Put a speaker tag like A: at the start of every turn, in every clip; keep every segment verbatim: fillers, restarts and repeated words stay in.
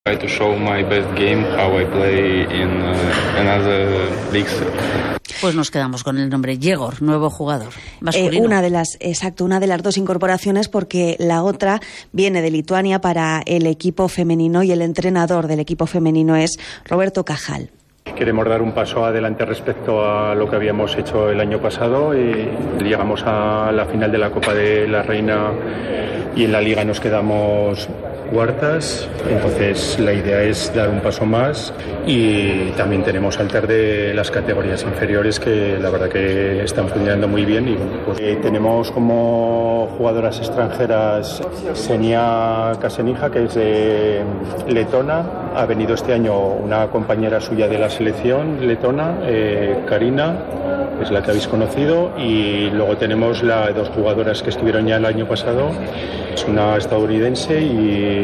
A: Try to show my best game, how I play in uh, another leagues.
B: Pues nos quedamos con el nombre Yegor, nuevo jugador masculino.
C: Eh, una de las, exacto, una de las dos incorporaciones, porque la otra viene de Lituania para el equipo femenino y el entrenador del equipo femenino es Roberto Cajal.
D: Queremos dar un paso adelante respecto a lo que habíamos hecho el año pasado y llegamos a la final de la Copa de la Reina y en la Liga nos quedamos cuartas, entonces la idea es dar un paso más y también tenemos alter de las categorías inferiores que la verdad que están funcionando muy bien y pues, eh, tenemos como jugadoras extranjeras Xenia Kasenija, que es de letona, ha venido este año una compañera suya de la selección letona, eh, Karina, es la que habéis conocido, y luego tenemos las dos jugadoras que estuvieron ya el año pasado, es una estadounidense y,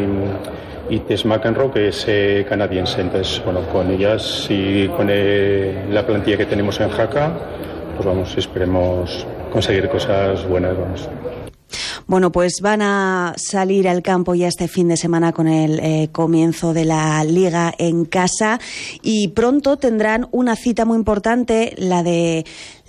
D: y Tess McEnroe, que es eh, canadiense. Entonces, bueno, con ellas y con eh, la plantilla que tenemos en Jaca, pues vamos, esperemos conseguir cosas buenas, vamos.
C: Bueno, pues van a salir al campo ya este fin de semana con el eh, comienzo de la Liga en casa y pronto tendrán una cita muy importante, la de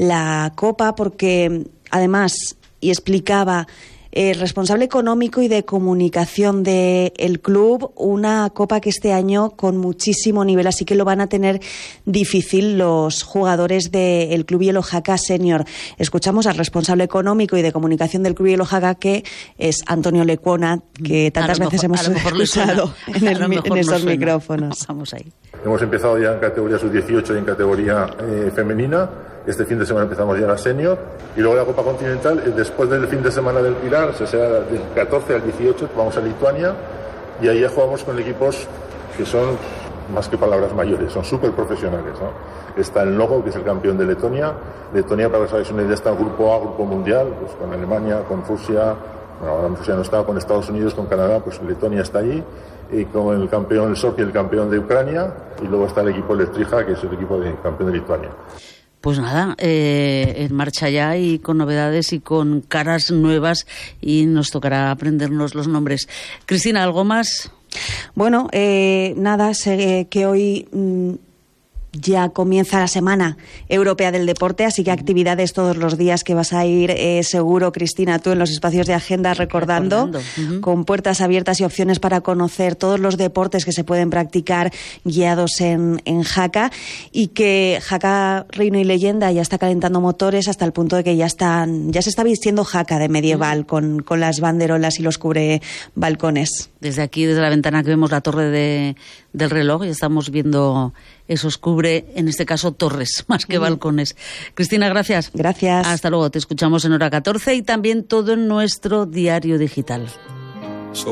C: la Copa, porque además, y explicaba el responsable económico y de comunicación del club, una Copa que este año con muchísimo nivel, así que lo van a tener difícil los jugadores del Club Hielo Jaca Senior. Escuchamos al responsable económico y de comunicación del Club Hielo Jaca, que es Antonio Lecuona, que tantas veces hemos escuchado en, el, en estos micrófonos.
B: Vamos ahí.
E: Hemos empezado ya en categoría sub dieciocho y en categoría eh, femenina. Este fin de semana empezamos ya la senior y luego la Copa Continental. Después del fin de semana del Pilar, o sea, del catorce al dieciocho, vamos a Lituania y ahí ya jugamos con equipos que son más que palabras mayores, son súper profesionales, ¿no? Está el Nogo, que es el campeón de Letonia. Letonia, para que os hagáis una idea, está en grupo A, grupo mundial, pues con Alemania, con Rusia, bueno, ahora Rusia no está, con Estados Unidos, con Canadá, pues Letonia está allí, y con el campeón, el Sochi, el campeón de Ucrania, y luego está el equipo Lestrija, que es el equipo de campeón de Lituania.
B: Pues nada, eh, en marcha ya y con novedades y con caras nuevas y nos tocará aprendernos los nombres. Cristina, ¿algo más?
C: Bueno, eh, nada, sé que hoy mmm, ya comienza la Semana Europea del Deporte, así que actividades todos los días que vas a ir, eh, seguro, Cristina, tú en los espacios de agenda recordando, recordando. Uh-huh. Con puertas abiertas y opciones para conocer todos los deportes que se pueden practicar guiados en, en Jaca, y que Jaca Reino y Leyenda ya está calentando motores hasta el punto de que ya están ya se está vistiendo Jaca de medieval, uh-huh. con, con las banderolas y los cubre balcones.
B: Desde aquí, desde la ventana que vemos la torre de, del reloj, y estamos viendo esos cubre, en este caso, torres, más que balcones. Cristina, gracias.
C: Gracias.
B: Hasta luego. Te escuchamos en hora catorce y también todo en nuestro diario digital.